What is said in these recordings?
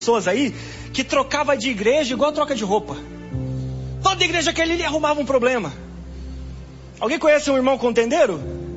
pessoas aí que trocava de igreja igual troca de roupa. Toda igreja que ele arrumava um problema. Alguém conhece um irmão contendeiro?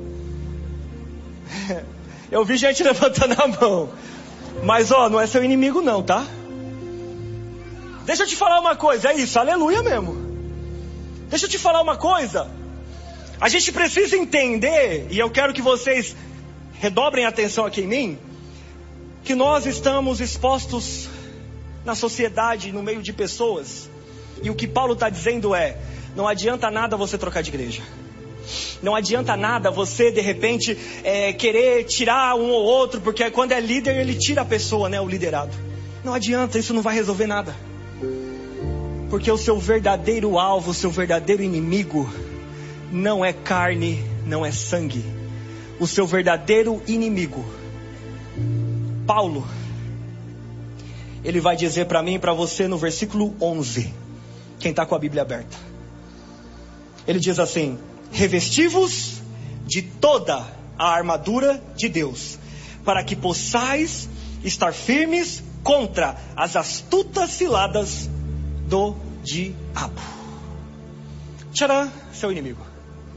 Eu vi gente levantando a mão. Mas não é seu inimigo não, tá? Deixa eu te falar uma coisa, é isso, aleluia mesmo. Deixa eu te falar uma coisa. A gente precisa entender, e eu quero que vocês redobrem a atenção aqui em mim, que nós estamos expostos na sociedade, no meio de pessoas. E o que Paulo está dizendo é: não adianta nada você trocar de igreja. Não adianta nada você de repente querer tirar um ou outro, porque quando é líder ele tira a pessoa, né, o liderado. Não adianta, isso não vai resolver nada. Porque o seu verdadeiro alvo, o seu verdadeiro inimigo não é carne, não é sangue. O seu verdadeiro inimigo, Paulo, ele vai dizer para mim e para você no versículo 11. Quem está com a Bíblia aberta. Ele diz assim: revesti-vos de toda a armadura de Deus, para que possais estar firmes contra as astutas ciladas do diabo. Tcharam, seu inimigo.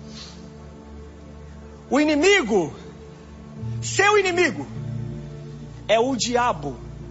O inimigo, seu inimigo, é o diabo.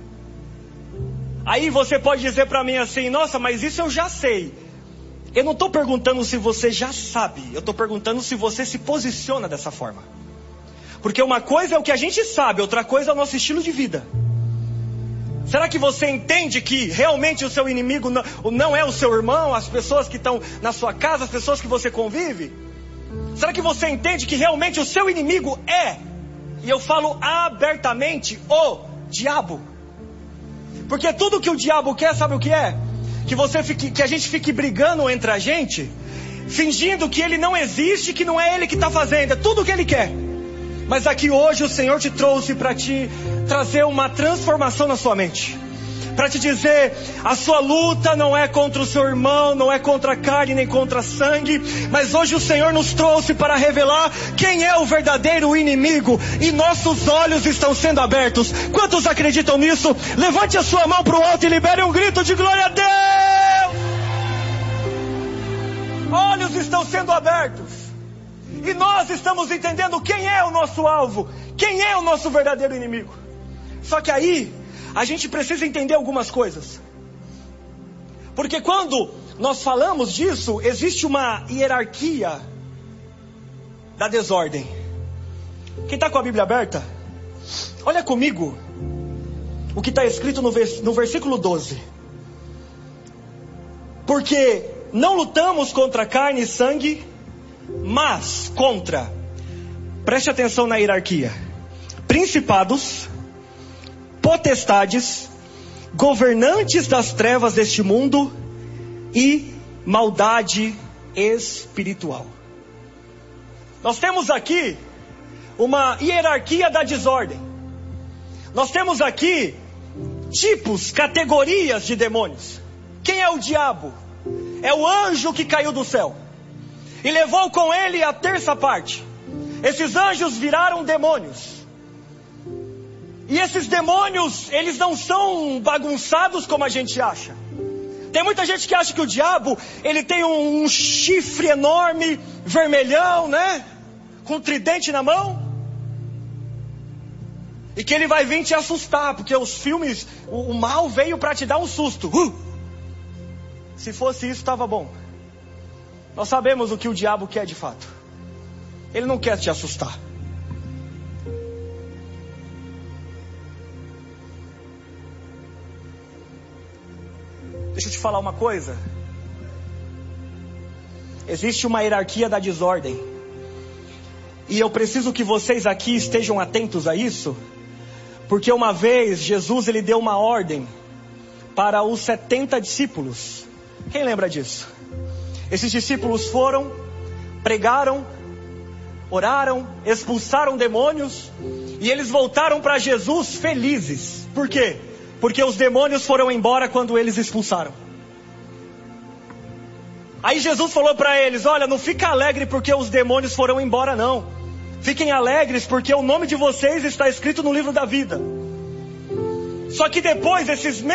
Aí você pode dizer para mim assim: nossa, mas isso eu já sei. Eu não estou perguntando se você já sabe, eu estou perguntando se você se posiciona dessa forma. Porque uma coisa é o que a gente sabe, outra coisa é o nosso estilo de vida. Será que você entende que realmente o seu inimigo não é o seu irmão, as pessoas que estão na sua casa, as pessoas que você convive? Será que você entende que realmente o seu inimigo é, e eu falo abertamente, o diabo? Porque tudo que o diabo quer, sabe o que é? Que a gente fique brigando entre a gente, fingindo que ele não existe, que não é ele que está fazendo, é tudo o que ele quer. Mas aqui hoje o Senhor te trouxe para te trazer uma transformação na sua mente. Para te dizer, a sua luta não é contra o seu irmão, não é contra a carne nem contra sangue, mas hoje o Senhor nos trouxe para revelar quem é o verdadeiro inimigo, e nossos olhos estão sendo abertos. Quantos acreditam nisso? Levante a sua mão para o alto e libere um grito de glória a Deus. Olhos estão sendo abertos, e nós estamos entendendo quem é o nosso alvo, quem é o nosso verdadeiro inimigo. Só que aí a gente precisa entender algumas coisas. Porque quando nós falamos disso, existe uma hierarquia da desordem. Quem está com a Bíblia aberta, olha comigo o que está escrito no versículo 12. Porque não lutamos contra carne e sangue, mas contra, preste atenção na hierarquia, principados, potestades, governantes das trevas deste mundo e maldade espiritual. Nós temos aqui uma hierarquia da desordem. Nós temos aqui tipos, categorias de demônios. Quem é o diabo? É o anjo que caiu do céu e levou com ele a terça parte. Esses anjos viraram demônios. E esses demônios, eles não são bagunçados como a gente acha. Tem muita gente que acha que o diabo, ele tem um chifre enorme, vermelhão, né? Com um tridente na mão. E que ele vai vir te assustar, porque os filmes, o mal veio para te dar um susto. Se fosse isso, estava bom. Nós sabemos o que o diabo quer de fato. Ele não quer te assustar. Deixa eu te falar uma coisa. Existe uma hierarquia da desordem. E eu preciso que vocês aqui estejam atentos a isso. Porque uma vez Jesus ele deu uma ordem para os 70 discípulos. Quem lembra disso? Esses discípulos foram, pregaram, oraram, expulsaram demônios. E eles voltaram para Jesus felizes. Por quê? Porque os demônios foram embora quando eles expulsaram. Aí Jesus falou para eles: olha, não fica alegre porque os demônios foram embora não. Fiquem alegres porque o nome de vocês está escrito no livro da vida. Só que depois esses